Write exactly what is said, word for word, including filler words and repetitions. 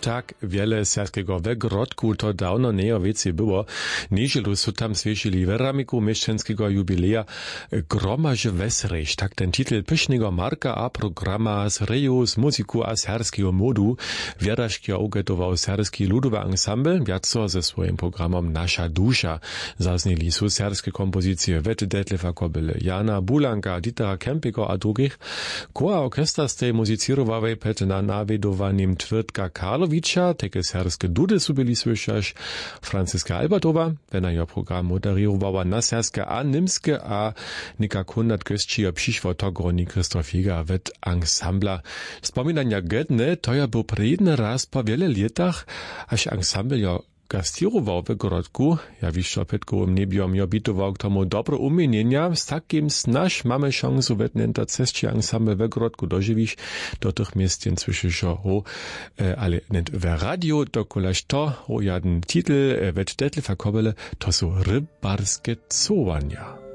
tak wiele serskiego wegrodku to dawno nie o wiecie było. Niedzielu su tam zwiesili weramiku mieszczenskiego jubileja Gromaże Wesrejś. Tak ten titel pysznego marka a programa z reju, z muzyku a serskiego modu. Wierażki ugetował serski ludowy ensemble, wiaco ze swoim programom Nasza Dusza. Zaznili su serskie kompozycje Wety Detlefa Kobyle, Jana Bulanka, Dietera Kempego a drugich. Koła orkestra z tej muzycirowawej pet na nawiedovaním Tvrtka Karlovicza, takie serskie dudy su byli słyšaš, Franciska Albertowa, wena jo program moderirowała na serske a nimske a nika kundat gości a přišło to groni Christoph Jäger wet ensembla. Wspominania gedne, to ja był prijedny raz po wiele latach, aż ensemble jo gastirował w Grodku, ja wiesz, opětku nebiom jo bitował k tomu dobre umienienia, z takim snaž mamy šansu wetnenta cestie ensemble w Grodku dożywić, do tych miejsc słyszysz ho, ale net w radio, dokolaż to, ho jaden titel, wet Detlefa Kobyle, to są rybarskie cowania.